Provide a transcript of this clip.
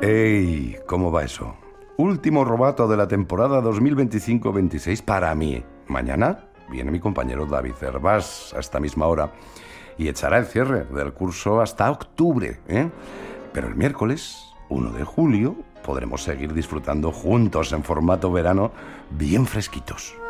¡Ey! ¿Cómo va eso? Último robato de la temporada 2025-26 para mí. Mañana viene mi compañero David Hervás a esta misma hora y echará el cierre del curso hasta octubre, ¿eh? Pero el miércoles, 1 de julio, podremos seguir disfrutando juntos en formato verano bien fresquitos.